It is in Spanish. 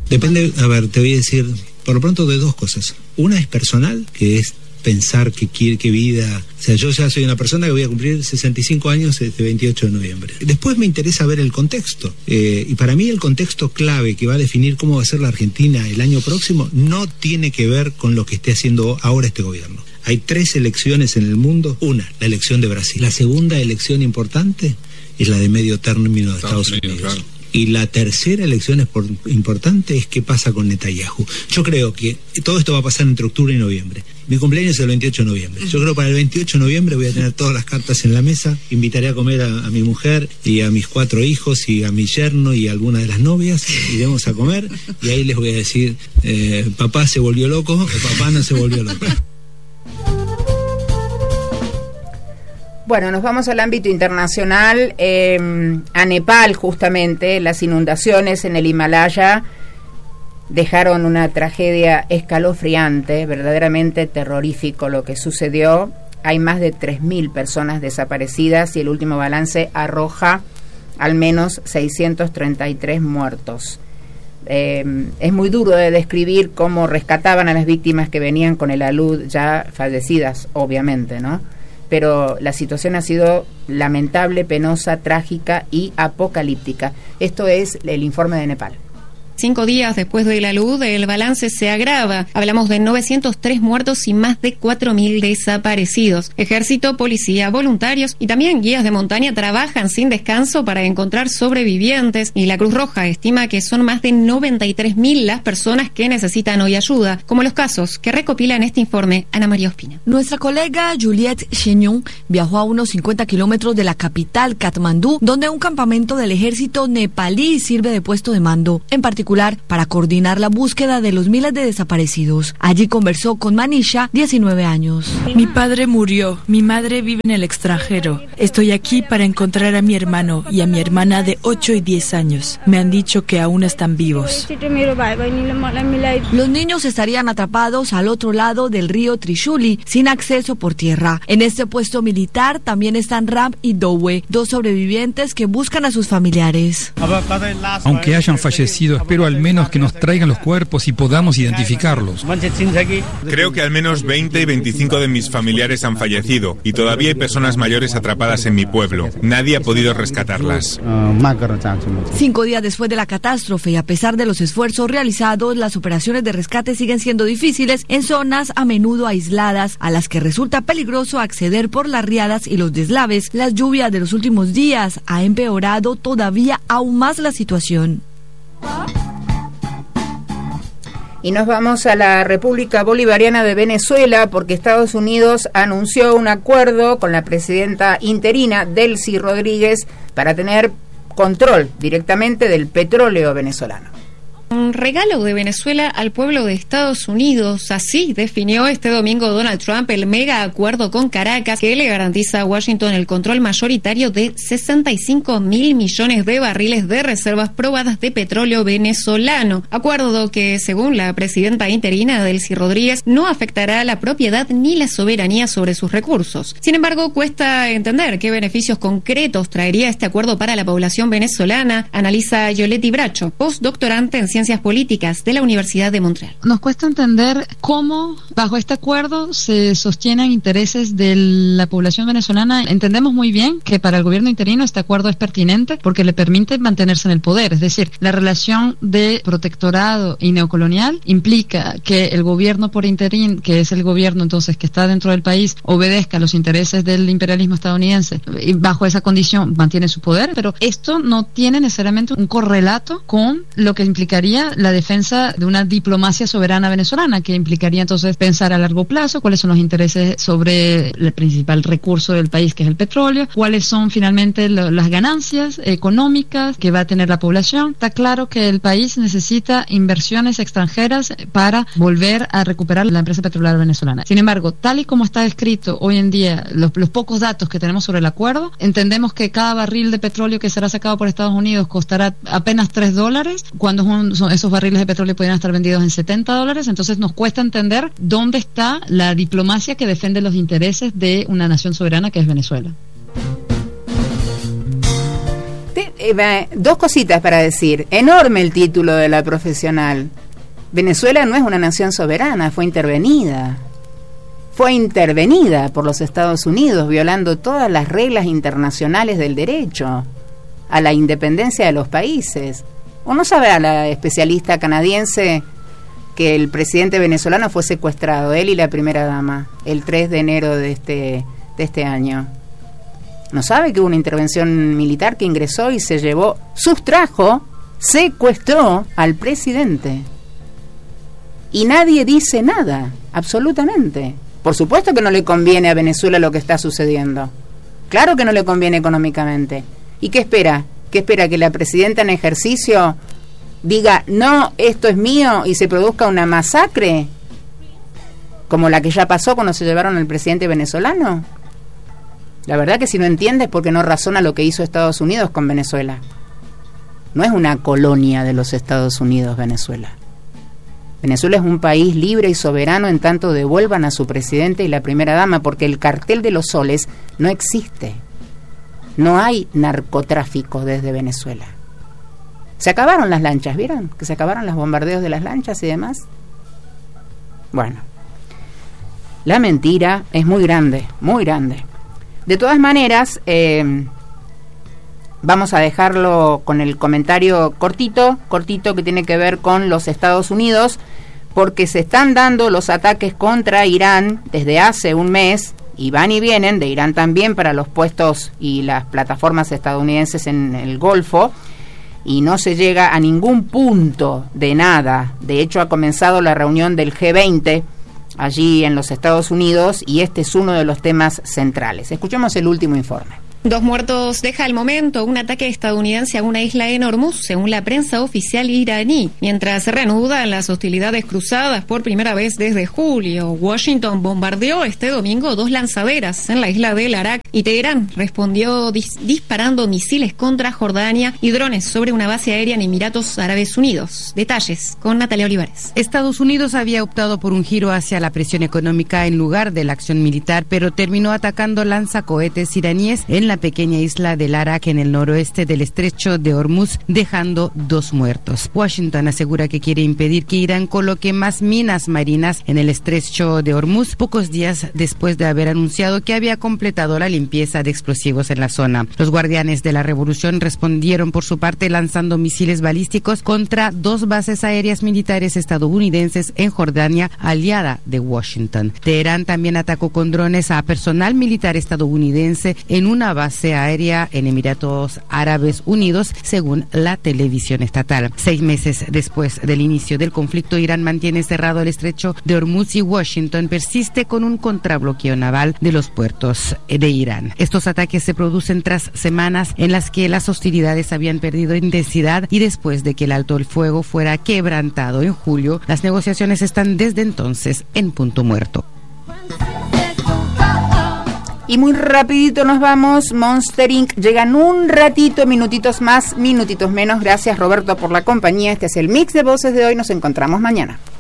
Depende, a ver, te voy a decir, por lo pronto, de dos cosas. Una es personal, que es pensar qué vida. O sea, yo ya soy una persona que voy a cumplir 65 años este 28 de noviembre. Después me interesa ver el contexto. Y para mí el contexto clave que va a definir cómo va a ser la Argentina el año próximo no tiene que ver con lo que esté haciendo ahora este gobierno. Hay 3 elecciones en el mundo. Una, la elección de Brasil. La segunda elección importante es la de medio término de Estados Unidos. Claro. Y la tercera elección importante es qué pasa con Netanyahu. Yo creo que todo esto va a pasar entre octubre y noviembre. Mi cumpleaños es el 28 de noviembre. Yo creo que para el 28 de noviembre voy a tener todas las cartas en la mesa. Invitaré a comer a mi mujer y a mis 4 hijos y a mi yerno y a alguna de las novias. Iremos a comer y ahí les voy a decir, papá se volvió loco o papá no se volvió loco. Bueno, nos vamos al ámbito internacional, a Nepal justamente. Las inundaciones en el Himalaya dejaron una tragedia escalofriante, verdaderamente terrorífico lo que sucedió. Hay más de 3.000 personas desaparecidas y el último balance arroja al menos 633 muertos. Es muy duro de describir cómo rescataban a las víctimas que venían con el alud ya fallecidas, obviamente, ¿no? Pero la situación ha sido lamentable, penosa, trágica y apocalíptica. Esto es el informe de Nepal. 5 días después de la luz, el balance se agrava. Hablamos de 903 muertos y más de 4.000 desaparecidos. Ejército, policía, voluntarios y también guías de montaña trabajan sin descanso para encontrar sobrevivientes, y la Cruz Roja estima que son más de 93.000 las personas que necesitan hoy ayuda, como los casos que recopila en este informe Ana María Ospina. Nuestra colega Juliette Cheñón viajó a unos 50 kilómetros de la capital, Katmandú, donde un campamento del ejército nepalí sirve de puesto de mando, en particular para coordinar la búsqueda de los miles de desaparecidos. Allí conversó con Manisha, 19 años. Mi padre murió, mi madre vive en el extranjero. Estoy aquí para encontrar a mi hermano y a mi hermana de 8 y 10 años. Me han dicho que aún están vivos. Los niños estarían atrapados al otro lado del río Trishuli, sin acceso por tierra. En este puesto militar también están Ram y Dowe, 2 sobrevivientes que buscan a sus familiares. Aunque hayan fallecido, espero al menos que nos traigan los cuerpos y podamos identificarlos. Creo que al menos 20 y 25 de mis familiares han fallecido y todavía hay personas mayores atrapadas en mi pueblo. Nadie ha podido rescatarlas. 5 días después de la catástrofe y a pesar de los esfuerzos realizados, las operaciones de rescate siguen siendo difíciles en zonas a menudo aisladas, a las que resulta peligroso acceder por las riadas y los deslaves. Las lluvias de los últimos días ha empeorado todavía aún más la situación. Y nos vamos a la República Bolivariana de Venezuela, porque Estados Unidos anunció un acuerdo con la presidenta interina, Delcy Rodríguez, para tener control directamente del petróleo venezolano. Un regalo de Venezuela al pueblo de Estados Unidos, así definió este domingo Donald Trump el mega acuerdo con Caracas que le garantiza a Washington el control mayoritario de 65.000 millones de barriles de reservas probadas de petróleo venezolano. Acuerdo que, según la presidenta interina Delcy Rodríguez, no afectará la propiedad ni la soberanía sobre sus recursos. Sin embargo, cuesta entender qué beneficios concretos traería este acuerdo para la población venezolana, analiza Yoletti Bracho, postdoctorante en Ciencias Políticas de la Universidad de Montreal. Nos cuesta entender cómo bajo este acuerdo se sostienen intereses de la población venezolana. Entendemos muy bien que para el gobierno interino este acuerdo es pertinente porque le permite mantenerse en el poder, es decir, la relación de protectorado y neocolonial implica que el gobierno por interín, que es el gobierno entonces que está dentro del país, obedezca a los intereses del imperialismo estadounidense y bajo esa condición mantiene su poder, pero esto no tiene necesariamente un correlato con lo que implicaría la defensa de una diplomacia soberana venezolana, que implicaría entonces pensar a largo plazo cuáles son los intereses sobre el principal recurso del país, que es el petróleo, cuáles son finalmente las ganancias económicas que va a tener la población. Está claro que el país necesita inversiones extranjeras para volver a recuperar la empresa petrolera venezolana. Sin embargo, tal y como está escrito hoy en día, los pocos datos que tenemos sobre el acuerdo, entendemos que cada barril de petróleo que será sacado por Estados Unidos costará apenas $3, cuando esos barriles de petróleo podrían estar vendidos en $70, entonces nos cuesta entender dónde está la diplomacia que defiende los intereses de una nación soberana que es Venezuela. dos cositas para decir. Enorme el título de la profesional. Venezuela no es una nación soberana, fue intervenida. Fue intervenida por los Estados Unidos, violando todas las reglas internacionales del derecho a la independencia de los países. ¿O no sabe a la especialista canadiense que el presidente venezolano fue secuestrado, él y la primera dama, el 3 de enero de este año? ¿No sabe que hubo una intervención militar que ingresó y se llevó, sustrajo, secuestró al presidente? Y nadie dice nada, absolutamente. Por supuesto que no le conviene a Venezuela lo que está sucediendo. Claro que no le conviene económicamente. ¿Y qué espera? ¿Qué espera? ¿Que la presidenta en ejercicio diga, no, esto es mío, y se produzca una masacre? Como la que ya pasó cuando se llevaron al presidente venezolano. La verdad que si no entiende es porque no razona lo que hizo Estados Unidos con Venezuela. No es una colonia de los Estados Unidos, Venezuela. Venezuela es un país libre y soberano en tanto devuelvan a su presidente y la primera dama, porque el cartel de los soles no existe. No hay narcotráfico desde Venezuela. Se acabaron las lanchas, ¿vieron? Que se acabaron los bombardeos de las lanchas y demás. Bueno, la mentira es muy grande, muy grande. De todas maneras, vamos a dejarlo con el comentario cortito que tiene que ver con los Estados Unidos, porque se están dando los ataques contra Irán desde hace un mes, y van y vienen de Irán también para los puestos y las plataformas estadounidenses en el Golfo, y no se llega a ningún punto de nada. De hecho, ha comenzado la reunión del G20 allí en los Estados Unidos, y este es uno de los temas centrales. Escuchemos el último informe. 2 muertos deja al momento un ataque estadounidense a una isla en Hormuz, según la prensa oficial iraní. Mientras se reanudan las hostilidades cruzadas por primera vez desde julio, Washington bombardeó este domingo 2 lanzaderas en la isla del Arak, y Teherán respondió disparando misiles contra Jordania y drones sobre una base aérea en Emiratos Árabes Unidos. Detalles con Natalia Olivares. Estados Unidos había optado por un giro hacia la presión económica en lugar de la acción militar, pero terminó atacando lanzacohetes iraníes en la pequeña isla del Arak en el noroeste del estrecho de Hormuz, dejando 2 muertos. Washington asegura que quiere impedir que Irán coloque más minas marinas en el estrecho de Hormuz, pocos días después de haber anunciado que había completado la limpieza de explosivos en la zona. Los guardianes de la revolución respondieron por su parte lanzando misiles balísticos contra 2 bases aéreas militares estadounidenses en Jordania, aliada de Washington. Teherán también atacó con drones a personal militar estadounidense en una base aérea en Emiratos Árabes Unidos, según la televisión estatal. 6 meses después del inicio del conflicto, Irán mantiene cerrado el estrecho de Hormuz y Washington persiste con un contrabloqueo naval de los puertos de Irán. Estos ataques se producen tras semanas en las que las hostilidades habían perdido intensidad y después de que el alto el fuego fuera quebrantado en julio. Las negociaciones están desde entonces en punto muerto. Y muy rapidito nos vamos. Monster Inc. llegan un ratito, minutitos más, minutitos menos. Gracias, Roberto, por la compañía. Este es el Mix de Voces de hoy. Nos encontramos mañana.